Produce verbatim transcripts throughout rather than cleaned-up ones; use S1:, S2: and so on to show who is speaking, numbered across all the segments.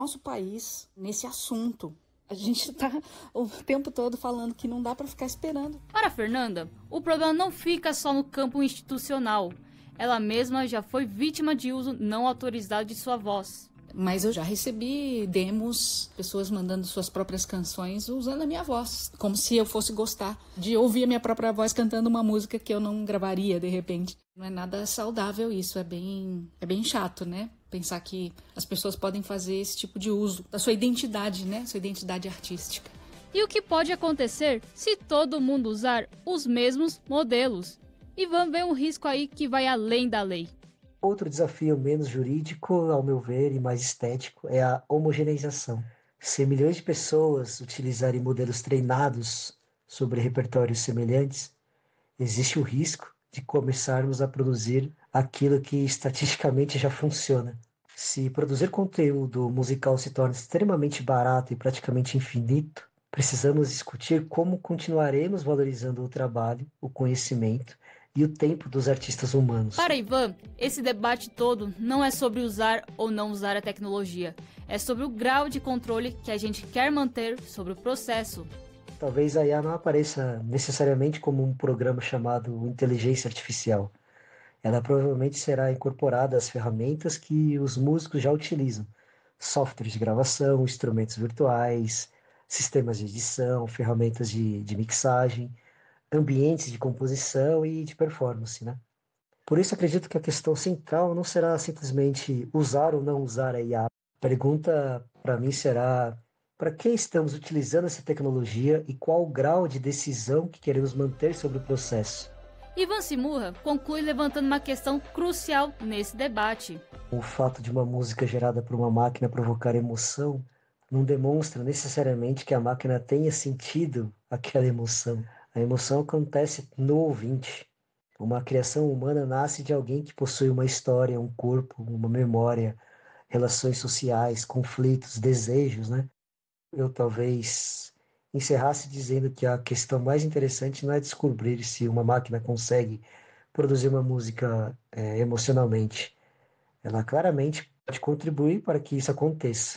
S1: nosso país nesse assunto. A gente está o tempo todo falando que não dá para ficar esperando.
S2: Para a Fernanda, o problema não fica só no campo institucional. Ela mesma já foi vítima de uso não autorizado de sua voz.
S1: Mas eu já recebi demos, pessoas mandando suas próprias canções usando a minha voz, como se eu fosse gostar de ouvir a minha própria voz cantando uma música que eu não gravaria de repente. Não é nada saudável isso, é bem, é bem chato, né? Pensar que as pessoas podem fazer esse tipo de uso da sua identidade, né? Sua identidade artística.
S2: E o que pode acontecer se todo mundo usar os mesmos modelos? E vamos ver um risco aí que vai além da lei.
S3: Outro desafio menos jurídico, ao meu ver, e mais estético, é a homogeneização. Se milhões de pessoas utilizarem modelos treinados sobre repertórios semelhantes, existe o risco de começarmos a produzir aquilo que estatisticamente já funciona. Se produzir conteúdo musical se torna extremamente barato e praticamente infinito, precisamos discutir como continuaremos valorizando o trabalho, o conhecimento e o tempo dos artistas humanos.
S2: Para Ivan, esse debate todo não é sobre usar ou não usar a tecnologia. É sobre o grau de controle que a gente quer manter sobre o processo.
S3: Talvez a I A não apareça necessariamente como um programa chamado inteligência artificial. Ela provavelmente será incorporada às ferramentas que os músicos já utilizam. Softwares de gravação, instrumentos virtuais, sistemas de edição, ferramentas de, de mixagem, ambientes de composição e de performance, né? Por isso acredito que a questão central não será simplesmente usar ou não usar a I A. A pergunta para mim será: para que estamos utilizando essa tecnologia e qual o grau de decisão que queremos manter sobre o processo?
S2: Ivan Simurra conclui levantando uma questão crucial nesse debate.
S3: O fato de uma música gerada por uma máquina provocar emoção não demonstra necessariamente que a máquina tenha sentido aquela emoção. A emoção acontece no ouvinte. Uma criação humana nasce de alguém que possui uma história, um corpo, uma memória, relações sociais, conflitos, desejos, né? Eu talvez encerrasse dizendo que a questão mais interessante não é descobrir se uma máquina consegue produzir uma música é, emocionalmente. Ela claramente pode contribuir para que isso aconteça.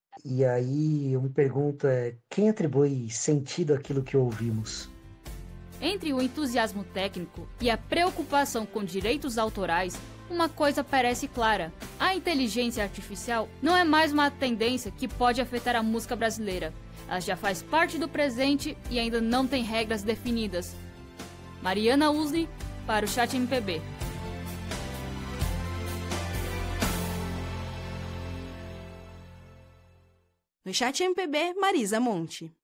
S3: E aí eu me pergunto, é, quem atribui sentido àquilo que ouvimos?
S2: Entre o entusiasmo técnico e a preocupação com direitos autorais, uma coisa parece clara: a inteligência artificial não é mais uma tendência que pode afetar a música brasileira. Ela já faz parte do presente e ainda não tem regras definidas. Mariana Usni, para o Chat M P B.
S4: No Chat M P B, Marisa Monte.